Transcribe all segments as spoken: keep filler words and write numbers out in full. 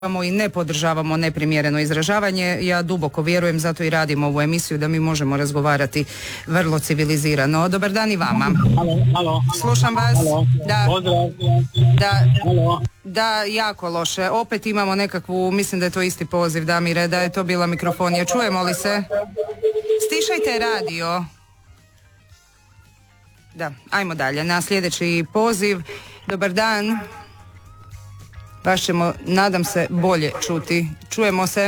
i ne podržavamo neprimjereno izražavanje. Ja duboko vjerujem, zato i radimo ovu emisiju, da mi možemo razgovarati vrlo civilizirano. Dobar dan i vama. Halo, halo. Slušam vas. Halo. Da, Pozdrav. da, Halo. da, jako loše. Opet imamo nekakvu, mislim da je to isti poziv, Damire, da je to bila mikrofonija. Čujemo li se? Stišajte radio. Da, ajmo dalje. Na sljedeći poziv. Dobar dan. Baš ćemo, nadam se, bolje čuti. Čujemo se.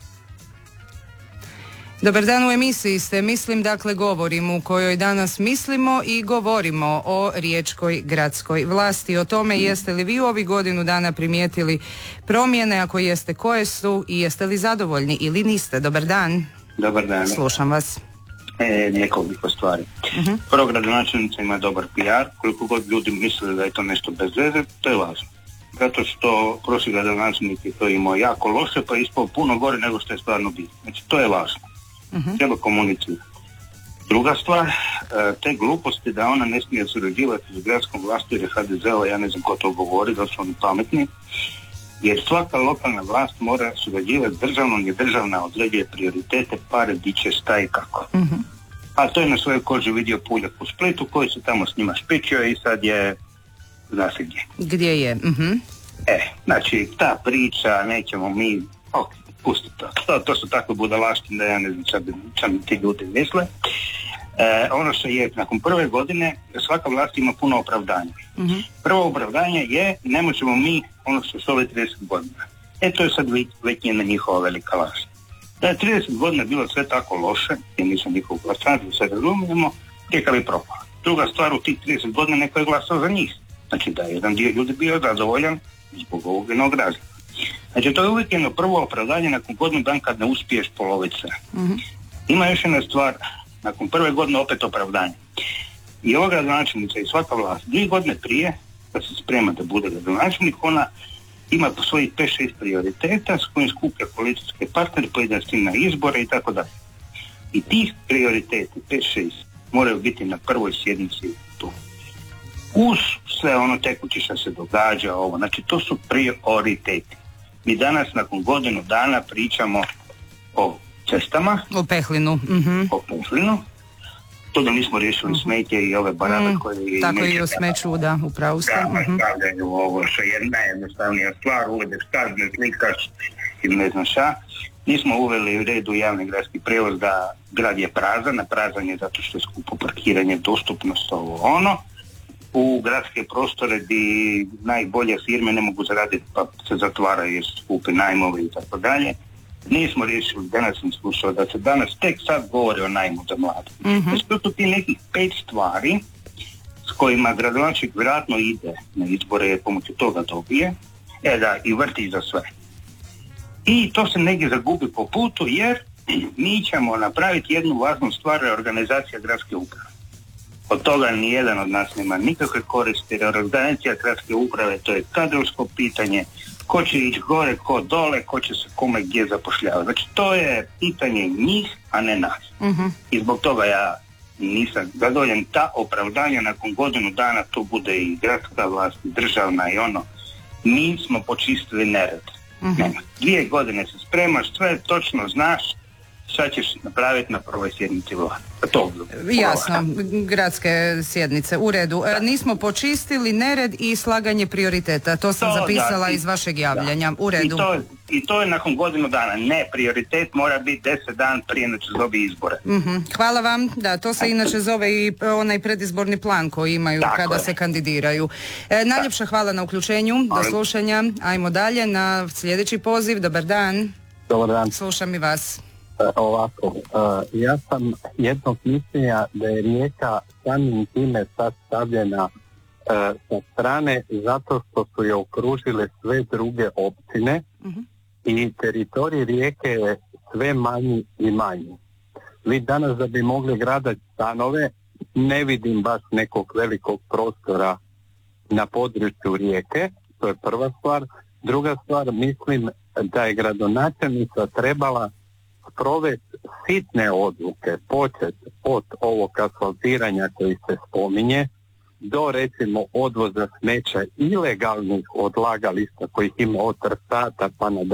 Dobar dan, u emisiji ste. Mislim, dakle, govorim u kojoj danas mislimo i govorimo o riječkoj gradskoj vlasti. O tome jeste li vi u ovih godinu dana primijetili promjene, ako jeste, koje su i jeste li zadovoljni ili niste. Dobar dan. Dobar dan. Slušam vas. E, nekoliko stvari. Uh-huh. Prvo, gradonačelnica ima dobar P R, koliko god ljudi misle da je to nešto bez veze, to je važno. Zato što prošli gradonačelnik je to imao jako loše, pa je ispao puno gore nego što je stvarno bilo. Znači, to je važno. Uh-huh. Treba komunicirati. Druga stvar, te gluposti da ona ne smije surađivati s gradskom vlasti jer je H D Z-ova, ja ne znam ko to govori, da su oni pametni, jer svaka lokalna vlast mora surađivati s državnom, jer državna određuje prioritete, pare, di će, šta i kako. Uh-huh. A to je na svojoj koži vidio Puljak u Splitu, koji se tamo s njima špičio i sad je zna se gdje. Gdje je? Uh-huh. E, znači, ta priča, nećemo mi, ok, pusti to. To, to su takve budalaštine da ja ne znam šta mi ti ljudi misle. E, ono što je, nakon prve godine, svaka vlast ima puno opravdanja. Uh-huh. Prvo opravdanje je, ne možemo mi ono što su ove trideset godina. E, to je sad već njena njihova velika laž. Da je trideset godina bilo sve tako loše, jer nisam njihov glasač, da se razumijemo, tijeka bi propala. Druga stvar, u tih trideset godina neko je glasao za njih. Znači da je jedan dio ljudi bio zadovoljan zbog ovog jednog razloga. Znači to je uvijek jedno prvo opravdanje nakon godinu dan kad ne uspiješ poloviti sve. Mm-hmm. Ima još jedna stvar, nakon prve godine opet opravdanje. I ova gradonačelnica i svaka vlast, dvije godine prije, da se sprema da bude gradonačelnik, ona ima po svojih pet šest prioriteta s kojim skuplja političke partnere, pojede s tim na izbore i tako dalje. I tih prioriteti, pet šest, moraju biti na prvoj sjednici tu. Uz sve ono tekuće što se događa ovo, znači to su prioriteti. Mi danas nakon godinu dana pričamo o cestama, o Pehlinu, uh-huh. o Pehlinu, to da nismo riješili uh-huh. smetje i ove barabe mm, koje... Tako i o smeću, da, upravo ste. Da, uh-huh. stavljaju ovo što je najjednostavnija stvar, uvedeš kazne, slikaš ili ne znam šta. Nismo uveli u redu javni gradski prijevoz da grad je prazan, a prazan je zato što je skupo parkiranje, dostupnost, ovo ono. U gradske prostore gdje najbolje firme ne mogu zaraditi pa se zatvaraju jer su skupi najmovi i tako dalje. Nismo riješili, danas sam slušao da se danas tek sad govori o najmu za mlade. Mm-hmm. Znači to su ti nekih pet stvari s kojima gradonačelnik vjerojatno ide na izbore jer pomoću toga dobije, e da i vrti za sve. I to se negdje zagubi po putu jer mi ćemo napraviti jednu važnu stvar, reorganizacija gradske uprave. Od toga nijedan od nas nema nikakve koristi. Reorganizacija gradske uprave, to je kadrovsko pitanje, ko će ići gore, ko dole, ko će se kome gdje zapošljavati. Znači to je pitanje njih, a ne nas. Uh-huh. I zbog toga ja nisam zadovoljan. Ta opravdanja nakon godinu dana to bude i gradska vlast, i državna i ono. Mi smo počistili nered. Uh-huh. Nema. Dvije godine se spremaš, sve točno znaš, šta ćeš napraviti na prvoj sjednici vlade. To, jasno, gradske sjednice, u redu. Da. Nismo počistili nered i slaganje prioriteta, to sam to, zapisala da, iz vašeg javljanja, da. U redu. I to, I to je nakon godinu dana, ne, prioritet mora biti deset dan prije nego se dobije izbore. Mm-hmm. Hvala vam, da, to se inače zove i onaj predizborni plan koji imaju tako kada je. Se kandidiraju. E, najljepša hvala na uključenju, do slušanja, ajmo dalje na sljedeći poziv, dobar dan. Dobar dan. Slušam i vas. Uh, ovako, uh, ja sam jednog mišljenja da je Rijeka samim time sad stavljena uh, sa strane zato što su je okružile sve druge općine uh-huh. i teritorij Rijeke je sve manji i manji. Vi danas da bi mogli gradati stanove, ne vidim baš nekog velikog prostora na području Rijeke, to je prva stvar. Druga stvar, mislim da je gradonačelnica trebala provesti sitne odluke, počet od ovog asfaltiranja koji se spominje, do recimo odvoza smeća ilegalnih odlagališta kojih ima od Trsata pa nadalje.